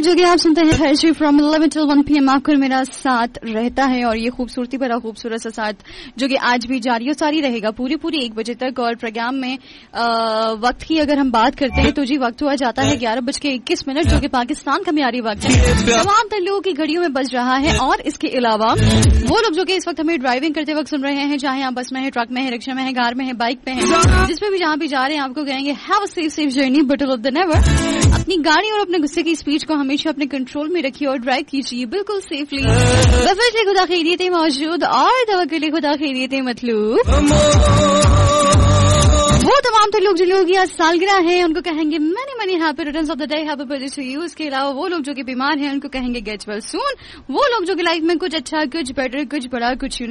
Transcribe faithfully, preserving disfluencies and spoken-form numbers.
जो कि आप सुनते हैं Thursday from eleven till one PM आपको मेरा साथ रहता है और ये खूबसूरती भरा खूबसूरत सा साथ जो कि आज भी जारी और सारी रहेगा पूरी पूरी एक बजे तक। और प्रोग्राम में आ, वक्त की अगर हम बात करते हैं तो जी वक्त हुआ जाता है ग्यारह बज के इक्कीस मिनट जो कि पाकिस्तान का म्यारी वक्त है, तमाम तर लोगों की घड़ियों में बज रहा है। और इसके अलावा वो लोग जो कि इस वक्त हमें ड्राइविंग करते वक्त सुन रहे हैं, चाहे आप बस में है, ट्रक में है, रिक्शा में है, कार में है, बाइक पे है, जिसमें भी जहां भी जा रहे हैं आपको कहेंगे have a safe safe journey but of the never. अपनी गाड़ी और अपने गुस्से की स्पीड को हमेशा अपने कंट्रोल में रखिए और ड्राइव कीजिए बिल्कुल सेफली। बफर खुदा खैरियतें मौजूद और तवक्कुल खुदा खैरियतें मतलूब। वो तमाम तो लोग जिन लोगों की आज सालगिरह है उनको कहेंगे money money happy returns of the day, happy birthday to you. इसके अलावा वो लोग जो कि बीमार हैं उनको कहेंगे गेट वेल सून। वो लोग जो कि लाइफ में कुछ अच्छा, कुछ बेटर, कुछ बड़ा, कुछ